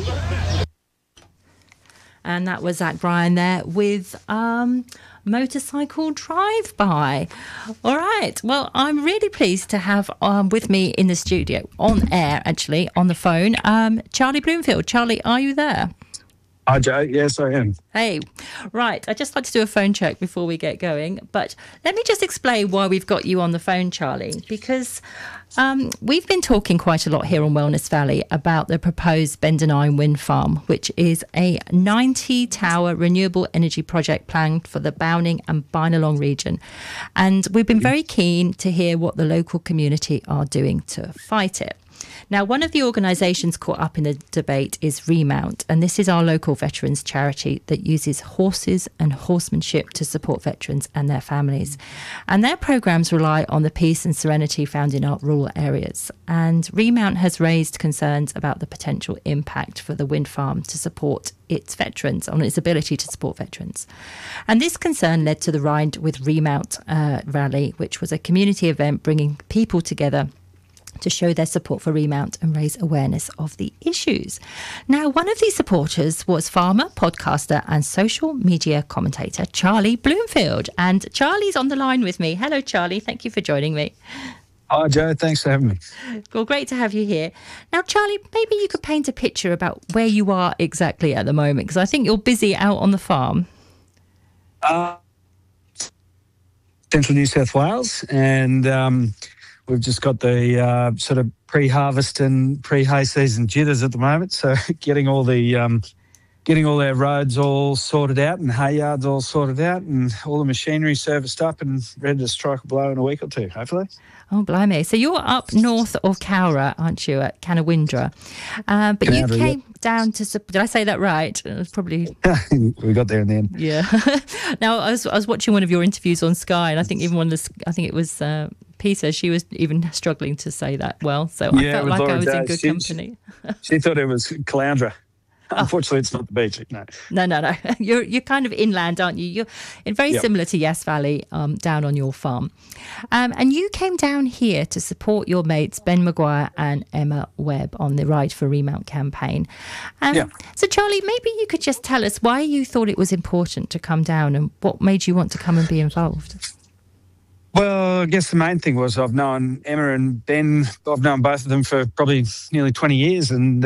And that was Zach Bryan there with Motorcycle Drive-By. All right. Well, I'm really pleased to have with me in the studio, on air, actually, on the phone, Charlie Bloomfield. Charlie, are you there? Hi, Joe. Yes, I am. Hey, right. I'd just like to do a phone check before we get going. But let me just explain why we've got you on the phone, Charlie, because we've been talking quite a lot here on Wellness Valley about the proposed Bendenine Wind Farm, which is a 90-tower renewable energy project planned for the Bowning and Bynalong region. And we've been very keen to hear what the local community are doing to fight it. Now, one of the organisations caught up in the debate is Remount, and this is our local veterans charity that uses horses and horsemanship to support veterans and their families. And their programmes rely on the peace and serenity found in our rural areas. And Remount has raised concerns about the potential impact for the wind farm to support its veterans, on its ability to support veterans. And this concern led to the Ride with Remount rally, which was a community event bringing people together to show their support for Remount and raise awareness of the issues. Now, one of these supporters was farmer, podcaster and social media commentator Charlie Bloomfield. And Charlie's on the line with me. Hello, Charlie. Thank you for joining me. Hi, Joe. Thanks for having me. Well, great to have you here. Now, Charlie, maybe you could paint a picture about where you are exactly at the moment, because I think you're busy out on the farm. Central New South Wales, and we've just got the sort of pre-harvest and pre-hay season jitters at the moment. So getting all our roads all sorted out and hay yards all sorted out and all the machinery serviced up and ready to strike a blow in a week or two, hopefully. Oh, blimey. So you're up north of Cowra, aren't you, at Canawindra? But Canada, you came down to... Did I say that right? It was probably... We got there in the end. Yeah. Now, I was watching one of your interviews on Sky, and I think even I think it was... Peter, she was even struggling to say that well, so I felt like I was in good company. She thought it was Caloundra. Unfortunately, it's not the beach. No. You're kind of inland, aren't you? You're very similar to Yass Valley, down on your farm. And you came down here to support your mates Ben Maguire and Emma Webb on the Ride for Remount campaign. So, Charlie, maybe you could just tell us why you thought it was important to come down and what made you want to come and be involved. Well, I guess the main thing was I've known Emma and Ben. I've known both of them for probably nearly 20 years, and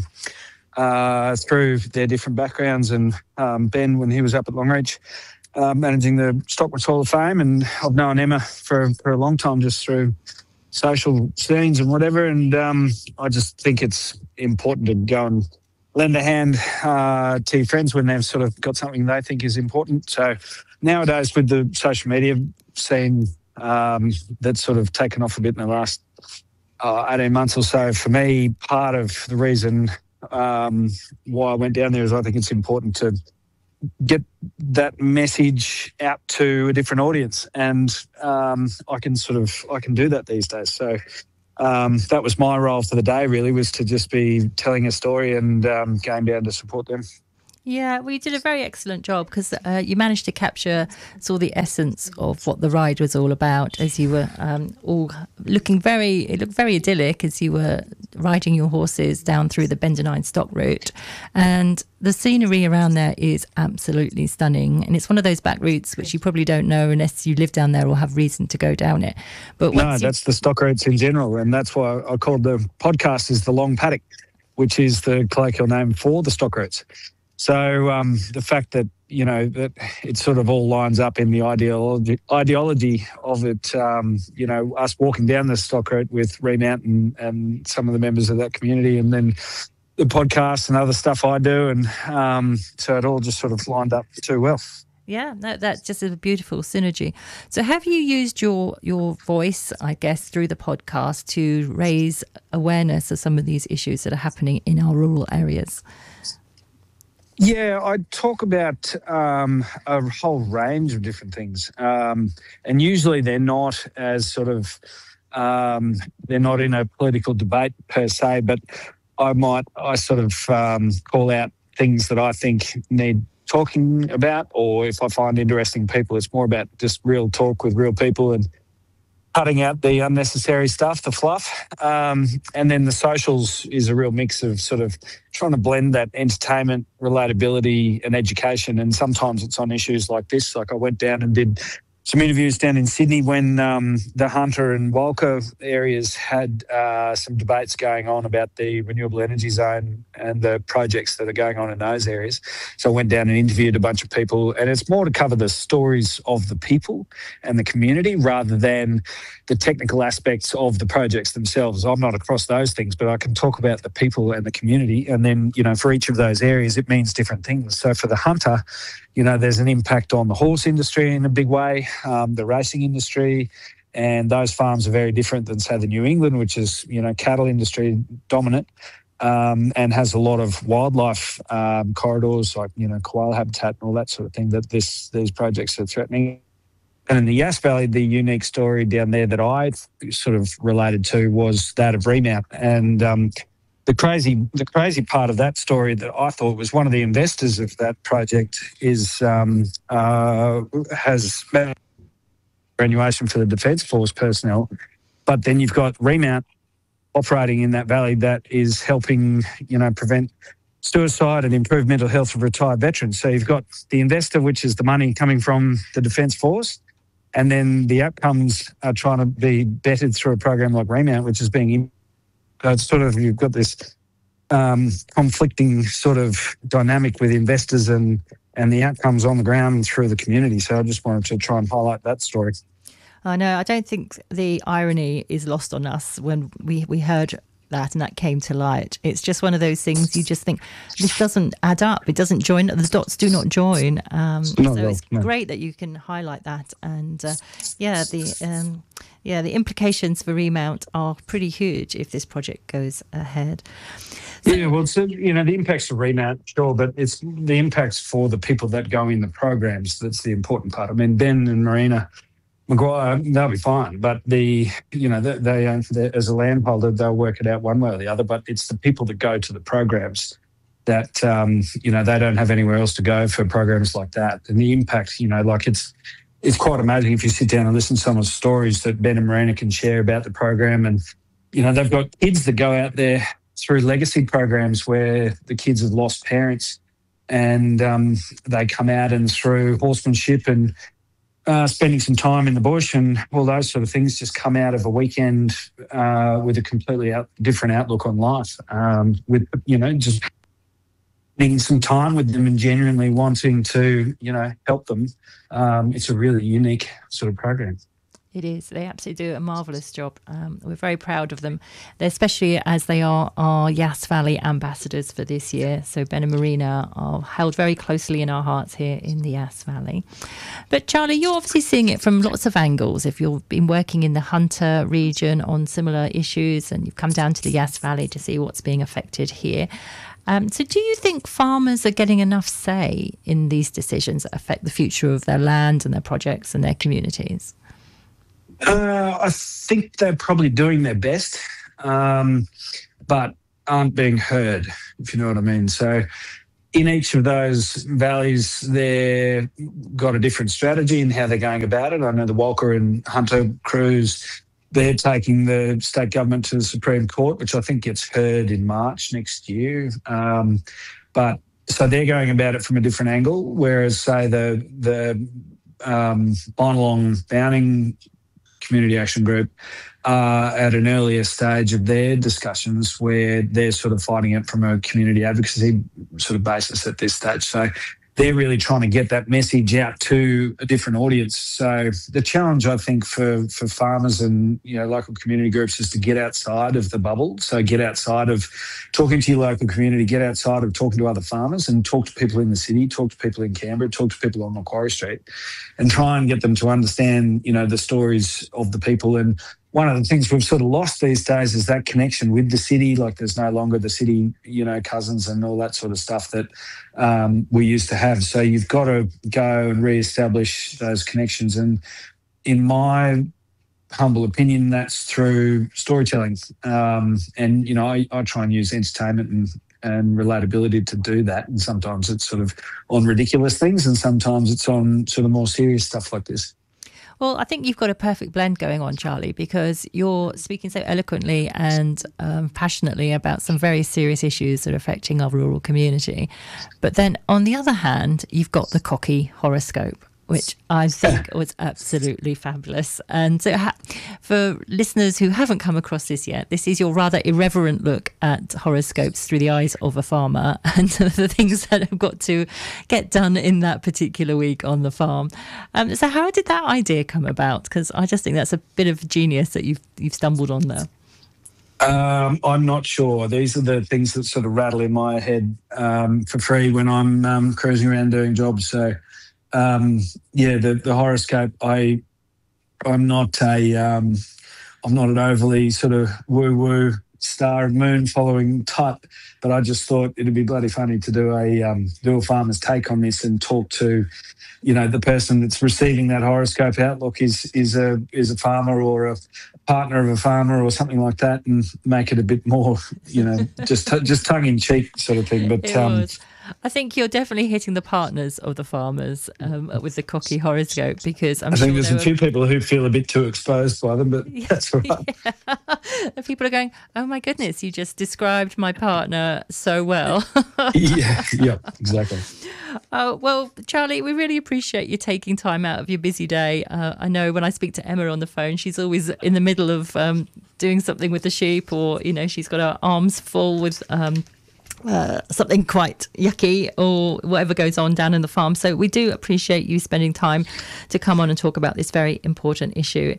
through their different backgrounds, and Ben when he was up at Longreach managing the Stockman's Hall of Fame, and I've known Emma for a long time just through social scenes and whatever, and I just think it's important to go and lend a hand to your friends when they've sort of got something they think is important. So nowadays with the social media scene, that's sort of taken off a bit in the last 18 months or so. For me, part of the reason why I went down there is I think it's important to get that message out to a different audience, and I can do that these days. So that was my role for the day, really, was to just be telling a story and going down to support them. Yeah, well, you did a very excellent job because you managed to capture sort of the essence of what the ride was all about as you were all looking it looked very idyllic as you were riding your horses down through the Bendenine stock route. And the scenery around there is absolutely stunning. And it's one of those back routes which you probably don't know unless you live down there or have reason to go down it. But that's the stock routes in general. And that's why I called the podcast is the Long Paddock, which is the colloquial name for the stock routes. So the fact that, that it sort of all lines up in the ideology of it, us walking down the stock route with Remount and some of the members of that community, and then the podcast and other stuff I do. And so it all just sort of lined up too well. Yeah, that's just a beautiful synergy. So have you used your voice, I guess, through the podcast to raise awareness of some of these issues that are happening in our rural areas? Yeah, I talk about a whole range of different things, and usually they're not as sort of they're not in a political debate per se, but I sort of call out things that I think need talking about, or if I find interesting people, it's more about just real talk with real people and cutting out the unnecessary stuff, the fluff. And then the socials is a real mix of sort of trying to blend that entertainment, relatability and education. And sometimes it's on issues like this. Like I went down and did some interviews down in Sydney when the Hunter and Walker areas had some debates going on about the renewable energy zone and the projects that are going on in those areas. So I went down and interviewed a bunch of people, and it's more to cover the stories of the people and the community rather than the technical aspects of the projects themselves. I'm not across those things, but I can talk about the people and the community. And then, for each of those areas, it means different things. So for the Hunter, there's an impact on the horse industry in a big way, the racing industry, and those farms are very different than, say, the New England, which is, cattle industry dominant, and has a lot of wildlife corridors like, koala habitat and all that sort of thing that these projects are threatening. And in the Yass Valley, the unique story down there that I sort of related to was that of Remount. And the crazy part of that story that I thought was one of the investors of that project has superannuation for the Defence Force personnel, but then you've got Remount operating in that valley that is helping, prevent suicide and improve mental health of retired veterans. So you've got the investor, which is the money coming from the Defence Force, and then the outcomes are trying to be bettered through a program like Remount, which is being. It's sort of, you've got this conflicting sort of dynamic with investors and the outcomes on the ground and through the community. So I just wanted to try and highlight that story. I know. I don't think the irony is lost on us when we heard that and that came to light. It's just one of those things you just think, this doesn't add up. It doesn't join. The dots do not join. It's great that you can highlight that. And the implications for Remount are pretty huge if this project goes ahead. The impacts for Remount, sure, but it's the impacts for the people that go in the programs that's the important part. I mean, Ben and Marina Maguire, they'll be fine, but they as a landholder, they'll work it out one way or the other. But it's the people that go to the programs that they don't have anywhere else to go for programs like that, and the impact, it's quite amazing if you sit down and listen to some of the stories that Ben and Marina can share about the program, and they've got kids that go out there through legacy programs where the kids have lost parents, and they come out and through horsemanship and spending some time in the bush and all those sort of things, just come out of a weekend with a completely different outlook on life, with, just needing some time with them and genuinely wanting to, help them. It's a really unique sort of program. It is. They absolutely do a marvellous job. We're very proud of them, especially as they are our Yass Valley ambassadors for this year. So Ben and Marina are held very closely in our hearts here in the Yass Valley. But Charlie, you're obviously seeing it from lots of angles. If you've been working in the Hunter region on similar issues and you've come down to the Yass Valley to see what's being affected here. So do you think farmers are getting enough say in these decisions that affect the future of their land and their projects and their communities? I think they're probably doing their best, but aren't being heard, if you know what I mean. So in each of those valleys, they've got a different strategy in how they're going about it. I know the Walker and Hunter crews, they're taking the state government to the Supreme Court, which I think gets heard in March next year. But so they're going about it from a different angle, whereas, say, the Bonalong Bounding Community Action Group are at an earlier stage of their discussions where they're sort of fighting it from a community advocacy sort of basis at this stage. So they're really trying to get that message out to a different audience. So the challenge, I think, for farmers and local community groups is to get outside of the bubble. So get outside of talking to your local community, get outside of talking to other farmers and talk to people in the city, talk to people in Canberra, talk to people on Macquarie Street and try and get them to understand, the stories of the people. And one of the things we've sort of lost these days is that connection with the city. Like there's no longer the city, cousins and all that sort of stuff that we used to have. So you've got to go and re-establish those connections. And in my humble opinion, that's through storytelling. I try and use entertainment and relatability to do that. And sometimes it's sort of on ridiculous things and sometimes it's on sort of more serious stuff like this. Well, I think you've got a perfect blend going on, Charlie, because you're speaking so eloquently and passionately about some very serious issues that are affecting our rural community. But then on the other hand, you've got the cocky horoscope, which I think was absolutely fabulous. And so for listeners who haven't come across this yet, this is your rather irreverent look at horoscopes through the eyes of a farmer and the things that have got to get done in that particular week on the farm. So how did that idea come about? Because I just think that's a bit of genius that you've stumbled on there. I'm not sure. These are the things that sort of rattle in my head for free when I'm cruising around doing jobs. So the horoscope. I'm not an overly sort of woo star and moon following type, but I just thought it'd be bloody funny to do a farmer's take on this and talk to, the person that's receiving that horoscope outlook is a farmer or a partner of a farmer or something like that, and make it a bit more, just tongue in cheek sort of thing. But I think you're definitely hitting the partners of the farmers with the cocky horoscope, because I think there's a few people who feel a bit too exposed by them, but that's all right. Yeah. People are going, oh my goodness, you just described my partner so well. yeah, exactly. Well, Charlie, we really appreciate you taking time out of your busy day. I know when I speak to Emma on the phone, she's always in the middle of doing something with the sheep, or, she's got her arms full with something quite yucky or whatever goes on down in the farm. So we do appreciate you spending time to come on and talk about this very important issue.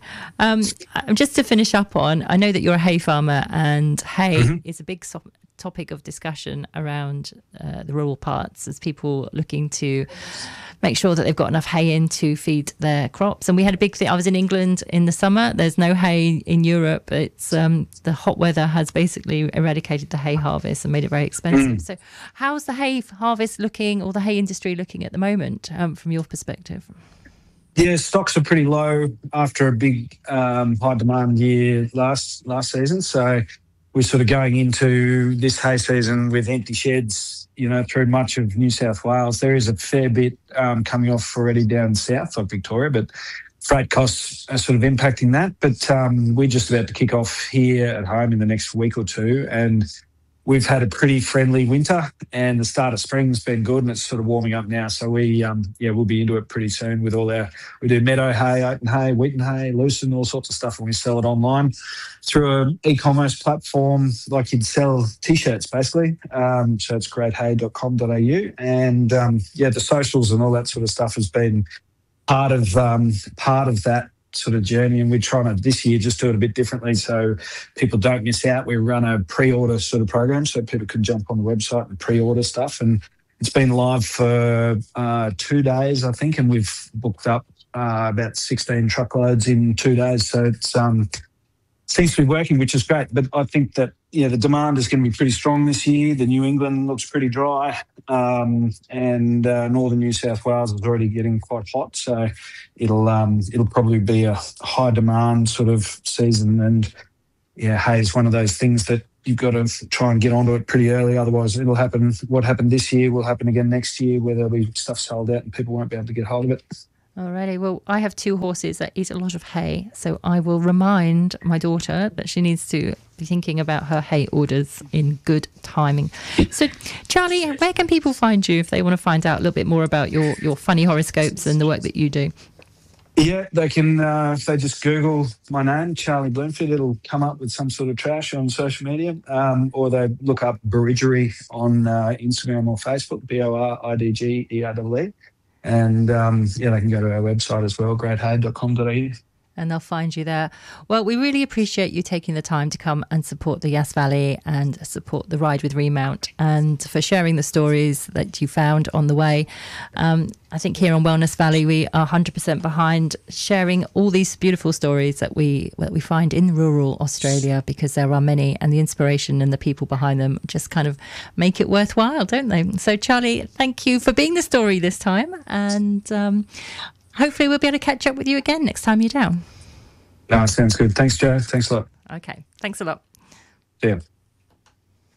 Just to finish up on, I know that you're a hay farmer, and hay is a big topic of discussion around the rural parts, as people looking to make sure that they've got enough hay in to feed their crops. And we had a big thing. I was in England in the summer. There's no hay in Europe. It's the hot weather has basically eradicated the hay harvest and made it very expensive. So how's the hay harvest looking, or the hay industry looking at the moment from your perspective? Yeah, stocks are pretty low after a big high demand year last season. So we're sort of going into this hay season with empty sheds, through much of New South Wales. There is a fair bit coming off already down south of Victoria, but freight costs are sort of impacting that. But we're just about to kick off here at home in the next week or two, and we've had a pretty friendly winter, and the start of spring's been good, and it's sort of warming up now. So we'll be into it pretty soon with we do meadow hay, open hay, wheaten hay, lucerne, all sorts of stuff, and we sell it online through an e-commerce platform like you'd sell T-shirts, basically. So it's greathay.com.au. And the socials and all that sort of stuff has been part of that sort of journey, and we're trying to this year just do it a bit differently so people don't miss out. We run a pre-order sort of program so people can jump on the website and pre-order stuff, and it's been live for 2 days, I think, and we've booked up about 16 truckloads in 2 days. So it seems to be working, which is great. But I think that the demand is going to be pretty strong this year. The New England looks pretty dry, and northern New South Wales is already getting quite hot. So it'll probably be a high demand sort of season. And hay is one of those things that you've got to try and get onto it pretty early. Otherwise, it'll happen. What happened this year will happen again next year, where there'll be stuff sold out and people won't be able to get hold of it. Alrighty. Well, I have 2 horses that eat a lot of hay, so I will remind my daughter that she needs to be thinking about her hay orders in good timing. So, Charlie, where can people find you if they want to find out a little bit more about your funny horoscopes and the work that you do? Yeah, they can, if they just Google my name, Charlie Bloomfield, it'll come up with some sort of trash on social media, or they look up Boridgery on Instagram or Facebook, BORIDGEREE. And, they can go to our website as well, greathay.com.au. And they'll find you there. Well, we really appreciate you taking the time to come and support the Yass Valley and support the Ride with Remount, and for sharing the stories that you found on the way. I think here on Wellness Valley, we are 100% behind sharing all these beautiful stories that we find in rural Australia, because there are many, and the inspiration and the people behind them just kind of make it worthwhile, don't they? So, Charlie, thank you for being the story this time, and hopefully we'll be able to catch up with you again next time you're down. No, sounds good. Thanks, Joe. Thanks a lot. Okay, thanks a lot. See ya.